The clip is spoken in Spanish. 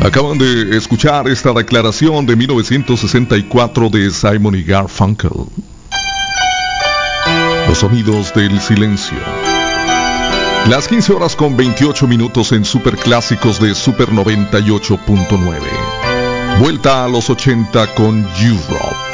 Acaban de escuchar esta declaración de 1964 de Simon y Garfunkel. Los sonidos del silencio. Las 15 horas con 28 minutos en Superclásicos de Super 98.9. Vuelta a los 80 con U-Rock.